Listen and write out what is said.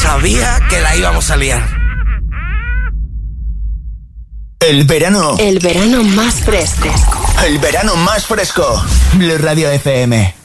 sabía que la íbamos a liar. El verano más fresco. El verano más fresco. Blue Radio FM.